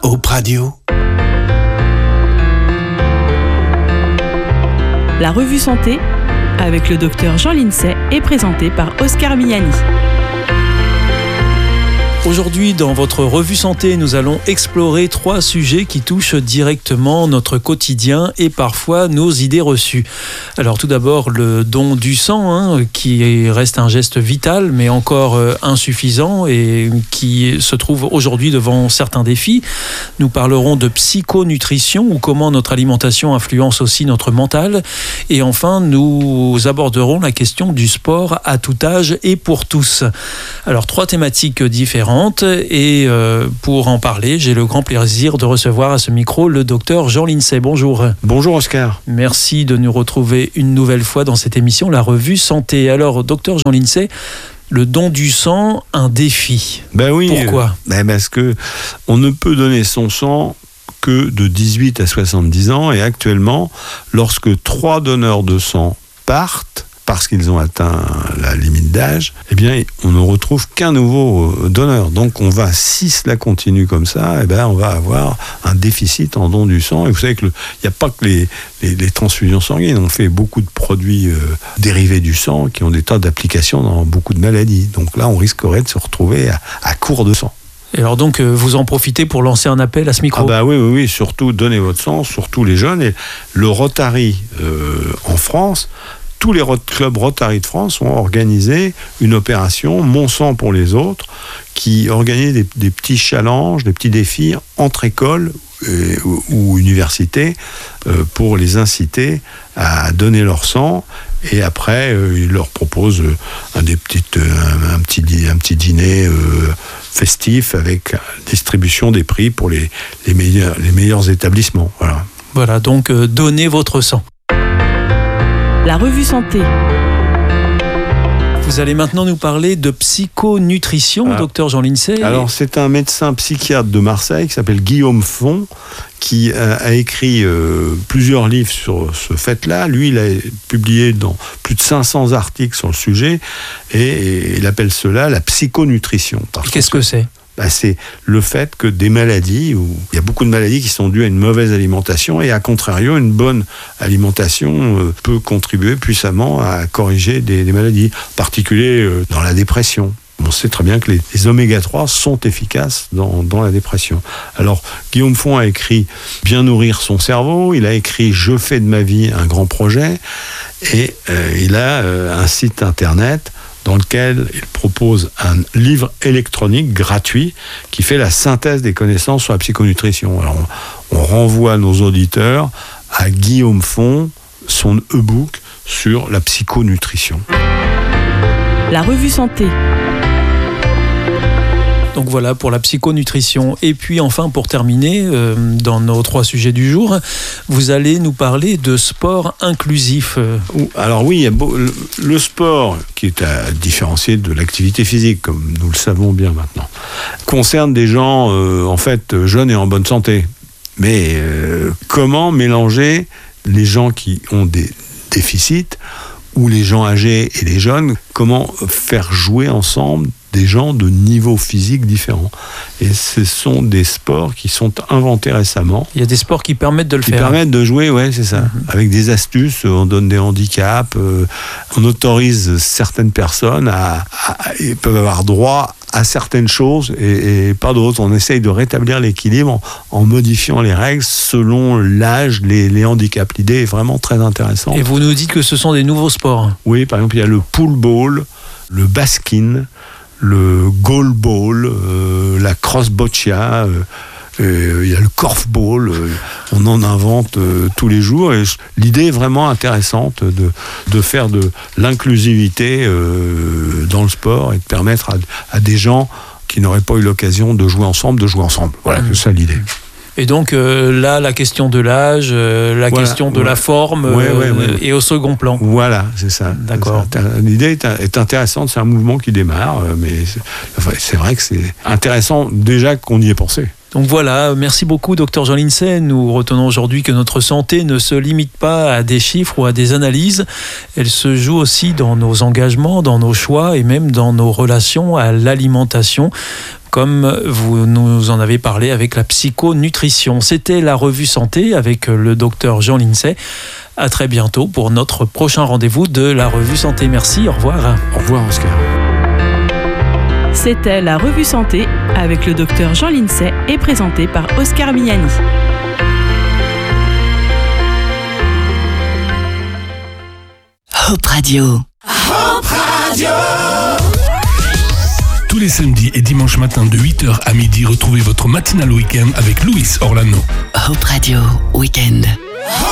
Hope Radio. La revue Santé avec le docteur Jean Lincey est présentée par Oscar Miani. Aujourd'hui, dans votre revue Santé, nous allons explorer 3 sujets qui touchent directement notre quotidien et parfois nos idées reçues. Alors tout d'abord, le don du sang, qui reste un geste vital, mais encore insuffisant et qui se trouve aujourd'hui devant certains défis. Nous parlerons de psychonutrition ou comment notre alimentation influence aussi notre mental. Et enfin, nous aborderons la question du sport à tout âge et pour tous. Alors 3 thématiques différentes. Et pour en parler, j'ai le grand plaisir de recevoir à ce micro le docteur Jean Lincey. Bonjour. Bonjour Oscar. Merci de nous retrouver une nouvelle fois dans cette émission, la revue Santé. Alors, docteur Jean Lincey, le don du sang, un défi. Ben oui. Pourquoi ? Parce que on ne peut donner son sang que de 18 à 70 ans et actuellement, lorsque 3 donneurs de sang partent, parce qu'ils ont atteint la limite d'âge, eh bien, on ne retrouve qu'un nouveau donneur. Donc, si cela continue comme ça, on va avoir un déficit en don du sang. Et vous savez qu'il n'y a pas que les transfusions sanguines. On fait beaucoup de produits dérivés du sang qui ont des tas d'applications dans beaucoup de maladies. Donc là, on risquerait de se retrouver à court de sang. Et alors donc, vous en profitez pour lancer un appel à ce micro ? Oui, surtout donnez votre sang, surtout les jeunes. Et le Rotary en France, tous les clubs Rotary de France ont organisé une opération Mon sang pour les autres qui organise des petits challenges, des petits défis entre écoles ou universités pour les inciter à donner leur sang. Et après, ils leur proposent un petit dîner festif avec distribution des prix pour les meilleurs établissements. Voilà, donc donnez votre sang. La revue Santé. Vous allez maintenant nous parler de psychonutrition, docteur Jean Lincey. Alors, c'est un médecin psychiatre de Marseille qui s'appelle Guillaume Font, qui a écrit plusieurs livres sur ce fait-là. Lui, il a publié dans plus de 500 articles sur le sujet et il appelle cela la psychonutrition. Qu'est-ce que c'est ? C'est le fait que des maladies, il y a beaucoup de maladies qui sont dues à une mauvaise alimentation et à contrario, une bonne alimentation peut contribuer puissamment à corriger des maladies, en particulier dans la dépression. On sait très bien que les oméga 3 sont efficaces dans la dépression. Alors, Guillaume Font a écrit « Bien nourrir son cerveau », il a écrit « Je fais de ma vie un grand projet » et il a un site internet dans lequel il propose un livre électronique gratuit qui fait la synthèse des connaissances sur la psychonutrition. Alors, on renvoie nos auditeurs à Guillaume Font, son e-book sur la psychonutrition. La revue Santé. Donc voilà pour la psychonutrition. Et puis enfin, pour terminer, dans nos 3 sujets du jour, vous allez nous parler de sport inclusif. Alors oui, il y a le sport, qui est à différencier de l'activité physique, comme nous le savons bien maintenant, concerne des gens jeunes et en bonne santé. Mais comment mélanger les gens qui ont des déficits ou les gens âgés et les jeunes, comment faire jouer ensemble des gens de niveaux physiques différents. Et ce sont des sports qui sont inventés récemment. Il y a des sports qui permettent de le faire. Qui permettent de jouer, c'est ça. Avec des astuces, on donne des handicaps, on autorise certaines personnes ils peuvent avoir droit à certaines choses et pas d'autres. On essaye de rétablir l'équilibre en modifiant les règles selon l'âge, les handicaps. L'idée est vraiment très intéressante. Et vous nous dites que ce sont des nouveaux sports. Oui, par exemple, il y a le pool ball, le baskin, le goal ball, la cross boccia, il y a le korfball, on en invente tous les jours et l'idée est vraiment intéressante de faire de l'inclusivité dans le sport et de permettre à des gens qui n'auraient pas eu l'occasion de jouer ensemble. Voilà, c'est ça l'idée. Et donc là, la question de l'âge, question de la forme est au second plan. Voilà, c'est ça. D'accord. L'idée est intéressante, c'est un mouvement qui démarre, mais c'est vrai que c'est intéressant déjà qu'on y ait pensé. Donc voilà, merci beaucoup Dr Jean Lincey. Nous retenons aujourd'hui que notre santé ne se limite pas à des chiffres ou à des analyses. Elle se joue aussi dans nos engagements, dans nos choix et même dans nos relations à l'alimentation. comme vous nous en avez parlé avec la psychonutrition. C'était la revue santé avec le docteur Jean Lincey. À très bientôt pour notre prochain rendez-vous de la revue santé. Merci, au revoir. Au revoir, Oscar. C'était la revue santé avec le docteur Jean Lincey et présenté par Oscar Miani. Hope Radio. Hope Radio. Tous les samedis et dimanches matins de 8h à midi, retrouvez votre matinale week-end avec Louis Orlano. Hope Radio Weekend.